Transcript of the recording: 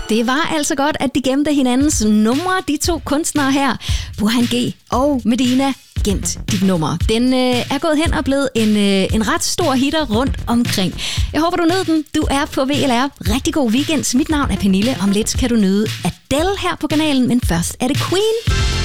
Det var altså godt, at de gemte hinandens numre, de to kunstnere her, Burhan G og Medina. Gemt dit nummer. Den er gået hen og blevet en ret stor hitter rundt omkring. Jeg håber, du nød den. Du er på VLR. Rigtig god weekend. Mit navn er Pernille. Om lidt kan du nyde Adele her på kanalen, men først er det Queen.